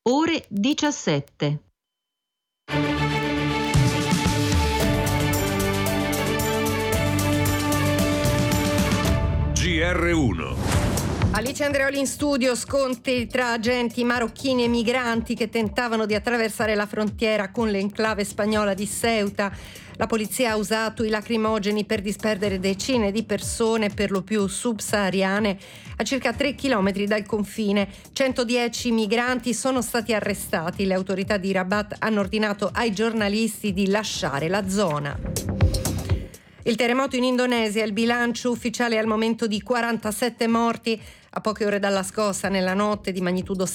ore 17. GR1. Alice Andreoli in studio. Scontri tra agenti marocchini e migranti che tentavano di attraversare la frontiera con l'enclave spagnola di Ceuta. La polizia ha usato i lacrimogeni per disperdere decine di persone, per lo più subsahariane, a circa 3 chilometri dal confine. 110 migranti sono stati arrestati. Le autorità di Rabat hanno ordinato ai giornalisti di lasciare la zona. Il terremoto in Indonesia, il bilancio ufficiale al momento di 47 morti. A poche ore dalla scossa nella notte di magnitudo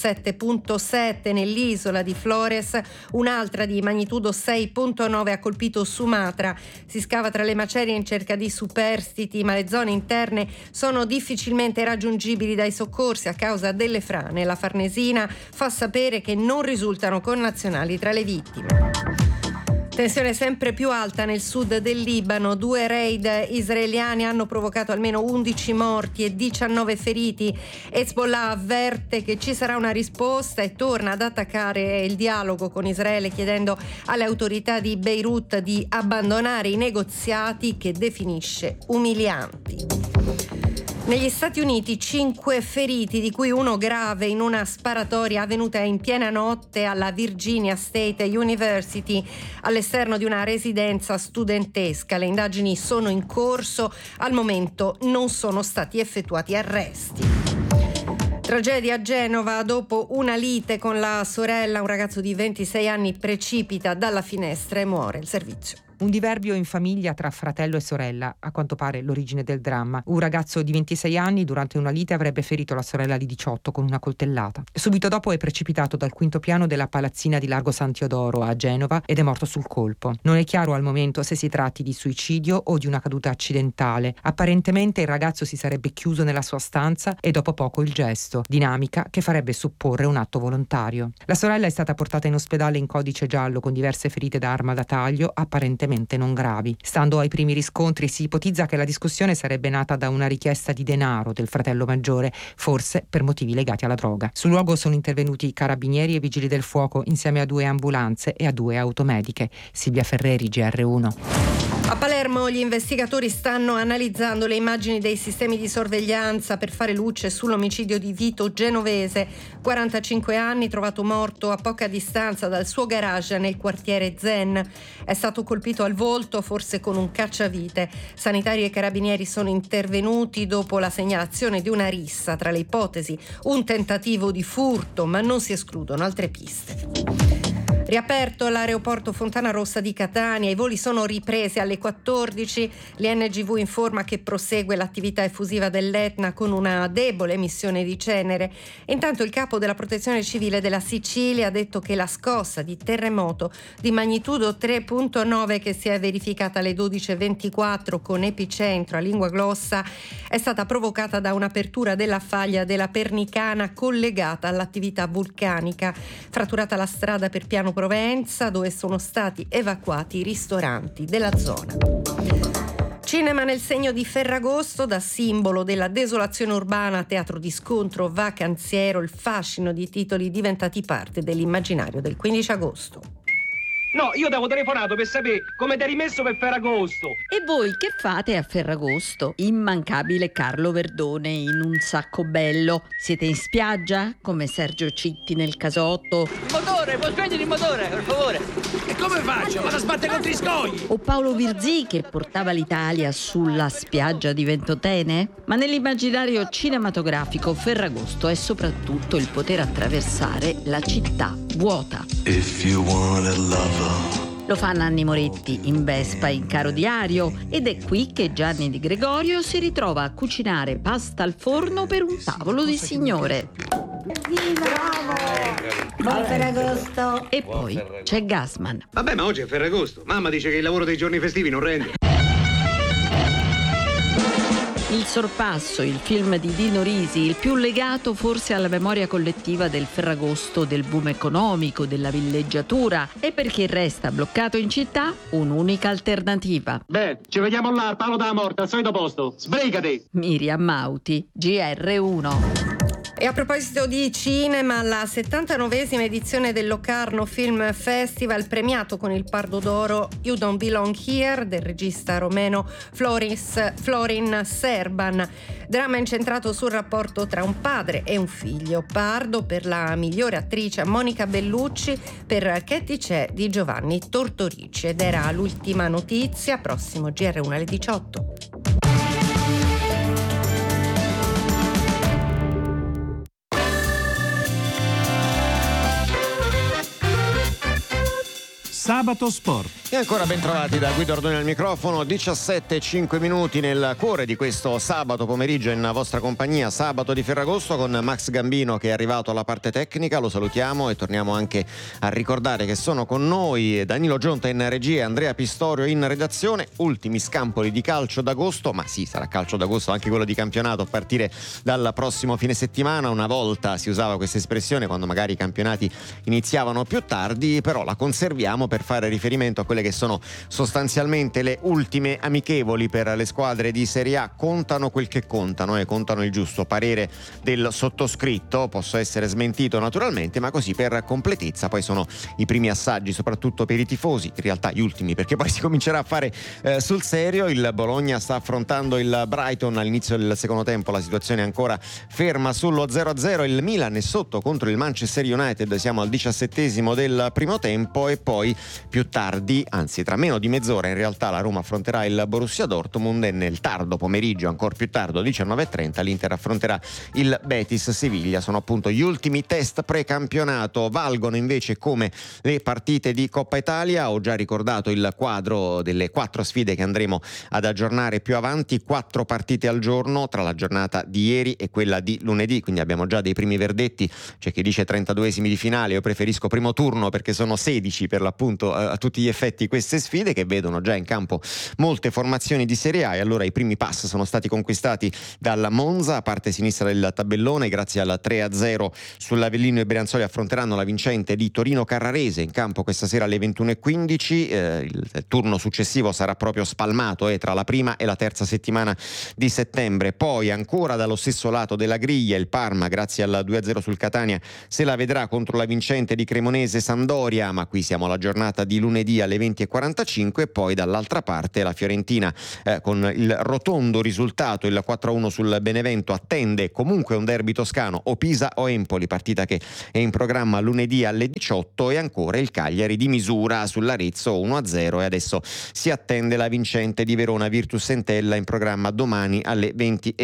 7.7 nell'isola di Flores, un'altra di magnitudo 6.9 ha colpito Sumatra. Si scava tra le macerie in cerca di superstiti, ma le zone interne sono difficilmente raggiungibili dai soccorsi a causa delle frane. La Farnesina fa sapere che non risultano connazionali tra le vittime. Tensione sempre più alta nel sud del Libano. 2 raid israeliani hanno provocato almeno 11 morti e 19 feriti. Hezbollah avverte che ci sarà una risposta e torna ad attaccare il dialogo con Israele, chiedendo alle autorità di Beirut di abbandonare i negoziati che definisce umilianti. Negli Stati Uniti 5 feriti, di cui uno grave in una sparatoria avvenuta in piena notte alla Virginia State University, all'esterno di una residenza studentesca. Le indagini sono in corso, al momento non sono stati effettuati arresti. Tragedia a Genova. Dopo una lite con la sorella, un ragazzo di 26 anni precipita dalla finestra e muore. Il servizio. Un diverbio in famiglia tra fratello e sorella, a quanto pare l'origine del dramma. Un ragazzo di 26 anni durante una lite avrebbe ferito la sorella di 18 con una coltellata. Subito dopo è precipitato dal quinto piano della palazzina di Largo San Teodoro a Genova ed è morto sul colpo. Non è chiaro al momento se si tratti di suicidio o di una caduta accidentale. Apparentemente il ragazzo si sarebbe chiuso nella sua stanza e dopo poco il gesto, dinamica che farebbe supporre un atto volontario. La sorella è stata portata in ospedale in codice giallo con diverse ferite da arma da taglio, apparentemente non gravi. Stando ai primi riscontri si ipotizza che la discussione sarebbe nata da una richiesta di denaro del fratello maggiore, forse per motivi legati alla droga. Sul luogo sono intervenuti i carabinieri e vigili del fuoco insieme a 2 ambulanze e a 2 automediche. Silvia Ferreri, GR1. A Palermo gli investigatori stanno analizzando le immagini dei sistemi di sorveglianza per fare luce sull'omicidio di Vito Genovese, 45 anni, trovato morto a poca distanza dal suo garage nel quartiere Zen. È stato colpito al volto, forse con un cacciavite. Sanitari e carabinieri sono intervenuti dopo la segnalazione di una rissa. Tra le ipotesi un tentativo di furto, ma non si escludono altre piste. Riaperto l'aeroporto Fontanarossa di Catania, i voli sono ripresi alle 14. L'INGV informa che prosegue l'attività effusiva dell'Etna con una debole emissione di cenere. Intanto il capo della Protezione Civile della Sicilia ha detto che la scossa di terremoto di magnitudo 3.9 che si è verificata alle 12:24 con epicentro a Lingua Glossa è stata provocata da un'apertura della faglia della Pernicana collegata all'attività vulcanica. Fratturata la strada per Piano Provenza, dove sono stati evacuati i ristoranti della zona. Cinema nel segno di Ferragosto, da simbolo della desolazione urbana, teatro di scontro vacanziero, il fascino di titoli diventati parte dell'immaginario del 15 agosto. No, io ti avevo telefonato per sapere come ti hai rimesso per Ferragosto. E voi che fate a Ferragosto? Immancabile Carlo Verdone in un sacco bello. Siete in spiaggia? Come Sergio Citti nel casotto? Il motore, puoi spegnere il motore, per favore. E come faccio? Vado a sbattere contro i scogli. O Paolo Virzì che portava l'Italia sulla spiaggia di Ventotene? Ma nell'immaginario cinematografico Ferragosto è soprattutto il poter attraversare la città vuota. If you wanted love. Lo fa Nanni Moretti in Vespa in Caro Diario ed è qui che Gianni Di Gregorio si ritrova a cucinare pasta al forno per un tavolo di signore. Buon Ferragosto! E poi c'è Gassman. Vabbè, ma oggi è Ferragosto. Mamma dice che il lavoro dei giorni festivi non rende. Il Sorpasso, il film di Dino Risi, il più legato forse alla memoria collettiva del Ferragosto, del boom economico, della villeggiatura, e per chi resta bloccato in città, un'unica alternativa. Beh, ci vediamo là al palo della morte, al solito posto. Sbrigati! Miriam Mauti, GR1. E a proposito di cinema, la 79esima edizione del Locarno Film Festival, premiato con il Pardo d'Oro You Don't Belong Here del regista romeno Florin Serban. Dramma incentrato sul rapporto tra un padre e un figlio. Pardo per la migliore attrice Monica Bellucci, per Katie C'è di Giovanni Tortorici. Ed era l'ultima notizia, prossimo GR1 alle 18. Sabato Sport. E ancora ben trovati da Guido Ordoni al microfono, 17:05 nel cuore di questo sabato pomeriggio in vostra compagnia, sabato di Ferragosto, con Max Gambino che è arrivato alla parte tecnica. Lo salutiamo e torniamo anche a ricordare che sono con noi Danilo Gionta in regia e Andrea Pistorio in redazione. Ultimi scampoli di calcio d'agosto, ma sì, sarà calcio d'agosto anche quello di campionato a partire dal prossimo fine settimana. Una volta si usava questa espressione quando magari i campionati iniziavano più tardi, però la conserviamo per fare riferimento a quelle che sono sostanzialmente le ultime amichevoli per le squadre di Serie A. Contano quel che contano e contano il giusto parere del sottoscritto. Posso essere smentito naturalmente, ma così per completezza. Poi sono i primi assaggi, soprattutto per i tifosi, in realtà gli ultimi, perché poi si comincerà a fare sul serio. Il Bologna sta affrontando il Brighton all'inizio del secondo tempo, la situazione è ancora ferma sullo 0-0. Il Milan è sotto contro il Manchester United, siamo al 17° del primo tempo, e poi più tardi, anzi tra meno di mezz'ora in realtà, la Roma affronterà il Borussia Dortmund, e nel tardo pomeriggio, ancora più tardo, 19:30, l'Inter affronterà il Betis Siviglia. Sono appunto gli ultimi test precampionato. Valgono invece come le partite di Coppa Italia. Ho già ricordato il quadro delle 4 sfide che andremo ad aggiornare più avanti. 4 partite al giorno tra la giornata di ieri e quella di lunedì, quindi abbiamo già dei primi verdetti. C'è chi dice 32esimi di finale, io preferisco primo turno perché sono 16 per l'appunto a tutti gli effetti queste sfide, che vedono già in campo molte formazioni di Serie A. E allora i primi pass sono stati conquistati dalla Monza, a parte sinistra del tabellone, grazie al 3-0 sull'Avellino. E Brianzoli affronteranno la vincente di Torino Carrarese in campo questa sera alle 21:15. Il turno successivo sarà proprio spalmato tra la prima e la terza settimana di settembre. Poi ancora dallo stesso lato della griglia il Parma, grazie al 2-0 sul Catania, se la vedrà contro la vincente di Cremonese Sampdoria, ma qui siamo alla giornata di lunedì alle 20:45. E poi dall'altra parte la Fiorentina, con il rotondo risultato, il 4-1 sul Benevento, attende comunque un derby toscano, o Pisa o Empoli, partita che è in programma lunedì alle 18. E ancora il Cagliari di misura sull'Arezzo 1-0, e adesso si attende la vincente di Verona Virtus Entella, in programma domani alle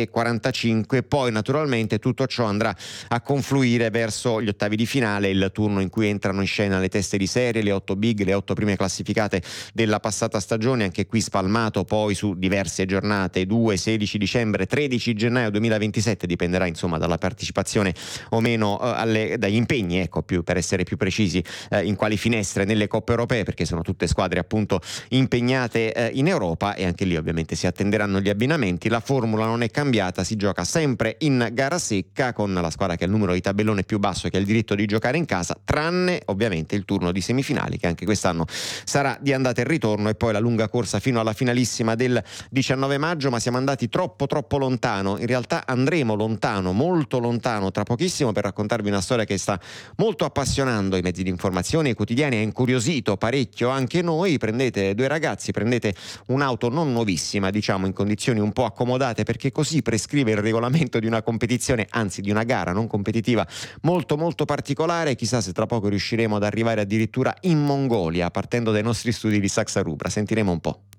20:45. Poi naturalmente tutto ciò andrà a confluire verso gli ottavi di finale, il turno in cui entrano in scena le teste di serie, le 8 big, le 8 prime classificate della passata stagione, anche qui spalmato poi su diverse giornate: 2, 16 dicembre, 13 gennaio 2027, dipenderà insomma dalla partecipazione o meno dagli impegni, ecco, più per essere più precisi, in quali finestre nelle coppe europee, perché sono tutte squadre appunto impegnate in Europa, e anche lì ovviamente si attenderanno gli abbinamenti. La formula non è cambiata, si gioca sempre in gara secca, con la squadra che ha il numero di tabellone più basso che ha il diritto di giocare in casa, tranne ovviamente il turno di semifinali, che anche quest'anno sarà di andata e ritorno, e poi la lunga corsa fino alla finalissima del 19 maggio. Ma siamo andati troppo lontano, in realtà andremo lontano, molto lontano tra pochissimo, per raccontarvi una storia che sta molto appassionando i mezzi di informazione e i quotidiani, ha incuriosito parecchio anche noi. Prendete 2 ragazzi, prendete un'auto non nuovissima, diciamo in condizioni un po' accomodate, perché così prescrive il regolamento di una competizione, anzi di una gara non competitiva molto particolare. Chissà se tra poco riusciremo ad arrivare addirittura in Mongolia, partendo dai nostri studi di Saxa Rubra. Sentiremo un po'.